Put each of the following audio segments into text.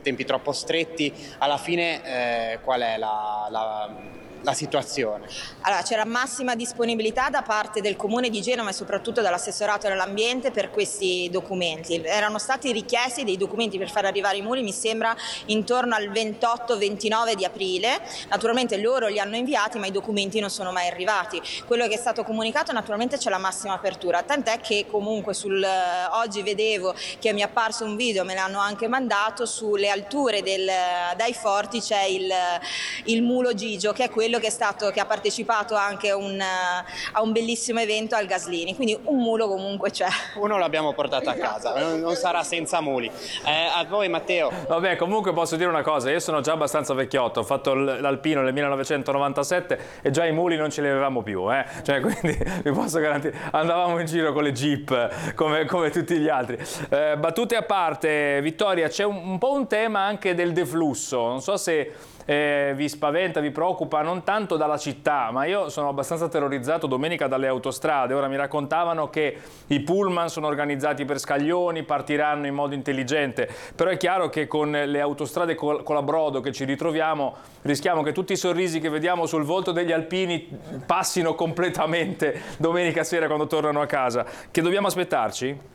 tempi troppo stretti. Alla fine qual è la situazione? Allora, c'era massima disponibilità da parte del Comune di Genova e soprattutto dall'assessorato dell'ambiente per questi documenti. Erano stati richiesti dei documenti per far arrivare i muli, mi sembra, intorno al 28-29 di aprile. Naturalmente loro li hanno inviati, ma i documenti non sono mai arrivati. Quello che è stato comunicato, naturalmente c'è la massima apertura, tant'è che comunque oggi vedevo che mi è apparso un video, me l'hanno anche mandato, sulle alture dai forti c'è il mulo Gigio, che è quello che ha partecipato anche a un bellissimo evento al Gaslini, quindi un mulo comunque c'è. Uno l'abbiamo portato a casa, non sarà senza muli. A voi Matteo. Vabbè, comunque posso dire una cosa, io sono già abbastanza vecchiotto, ho fatto l'alpino nel 1997 e già i muli non ce li avevamo più, cioè, quindi vi posso garantire, andavamo in giro con le jeep come tutti gli altri. Battute a parte, Vittoria, c'è un po' un tema anche del deflusso, non so se vi spaventa, vi preoccupa, non tanto dalla città, ma io sono abbastanza terrorizzato domenica dalle autostrade. Ora mi raccontavano che i pullman sono organizzati per scaglioni, partiranno in modo intelligente, però è chiaro che con le autostrade colabrodo che ci ritroviamo rischiamo che tutti i sorrisi che vediamo sul volto degli alpini passino completamente domenica sera quando tornano a casa. Che dobbiamo aspettarci?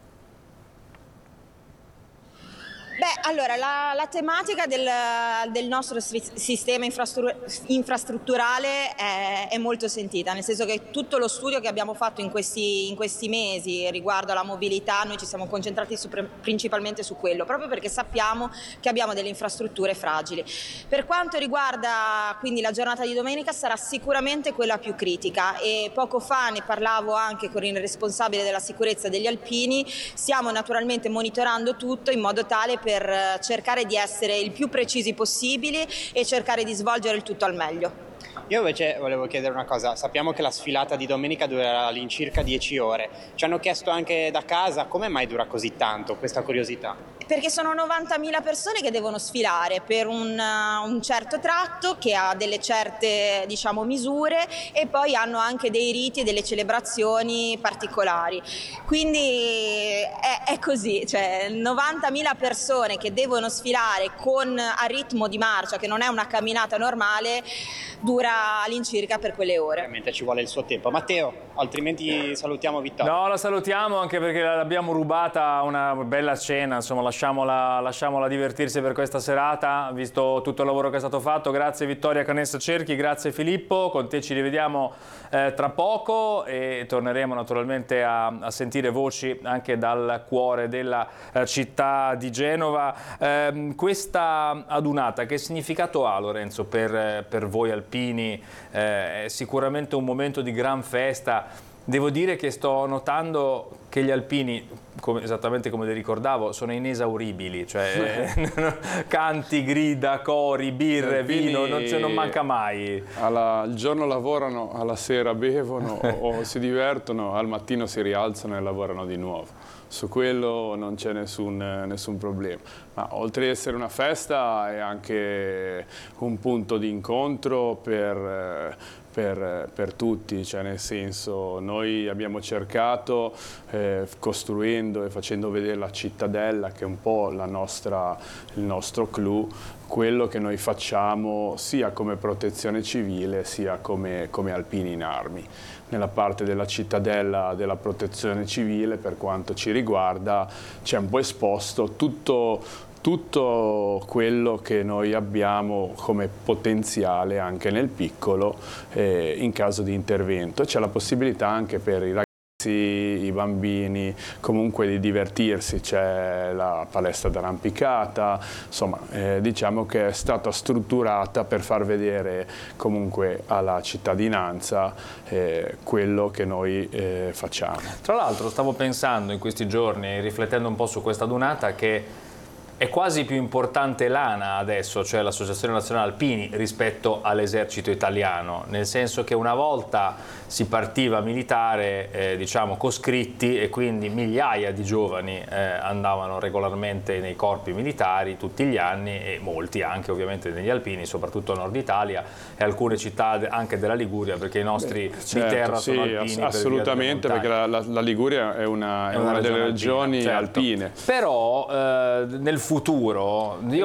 Beh, allora, la tematica del nostro sistema infrastrutturale è molto sentita, nel senso che tutto lo studio che abbiamo fatto in questi mesi riguardo alla mobilità, noi ci siamo concentrati principalmente su quello, proprio perché sappiamo che abbiamo delle infrastrutture fragili. Per quanto riguarda quindi la giornata di domenica, sarà sicuramente quella più critica, e poco fa ne parlavo anche con il responsabile della sicurezza degli alpini. Stiamo naturalmente monitorando tutto in modo tale per cercare di essere il più precisi possibili e cercare di svolgere il tutto al meglio. Io invece volevo chiedere una cosa, sappiamo che la sfilata di domenica durerà all'incirca 10 ore, ci hanno chiesto anche da casa come mai dura così tanto, questa curiosità? Perché sono 90.000 persone che devono sfilare per un certo tratto che ha delle certe, diciamo, misure, e poi hanno anche dei riti e delle celebrazioni particolari. Quindi è così, cioè 90.000 persone che devono sfilare a ritmo di marcia, che non è una camminata normale, dura all'incirca per quelle ore. Ovviamente ci vuole il suo tempo. Matteo, altrimenti salutiamo Vittoria. No, la salutiamo anche perché l'abbiamo rubata una bella cena, insomma lasciamola divertirsi per questa serata, visto tutto il lavoro che è stato fatto. Grazie Vittoria Canessa Cerchi, grazie Filippo, con te ci rivediamo tra poco e torneremo naturalmente a sentire voci anche dal cuore della città di Genova. Questa adunata che significato ha, Lorenzo, per voi alpini? È sicuramente un momento di gran festa. Devo dire che sto notando che gli alpini, esattamente come li ricordavo, sono inesauribili, cioè canti, grida, cori, birre, vino, non manca mai. Il giorno lavorano, alla sera bevono o si divertono, al mattino si rialzano e lavorano di nuovo. Su quello non c'è nessun problema. Ma oltre ad essere una festa è anche un punto di incontro per tutti, cioè nel senso noi abbiamo cercato, costruendo e facendo vedere la cittadella, che è un po' il nostro clou, quello che noi facciamo sia come protezione civile sia come alpini in armi. Nella parte della cittadella della protezione civile, per quanto ci riguarda, c'è un po' esposto tutto quello che noi abbiamo come potenziale anche nel piccolo in caso di intervento. C'è la possibilità anche per i ragazzi, i bambini, comunque di divertirsi, c'è la palestra d'arrampicata, insomma diciamo che è stata strutturata per far vedere comunque alla cittadinanza quello che noi facciamo. Tra l'altro stavo pensando in questi giorni, riflettendo un po' su questa adunata, che è quasi più importante l'ANA adesso, cioè l'Associazione Nazionale Alpini, rispetto all'esercito italiano, nel senso che una volta si partiva militare, diciamo, coscritti, e quindi migliaia di giovani andavano regolarmente nei corpi militari tutti gli anni, e molti anche ovviamente negli alpini, soprattutto a Nord Italia e alcune città anche della Liguria, perché i nostri di terra sono alpini. Assolutamente, perché la Liguria è una delle regioni alpine. Però nel futuro io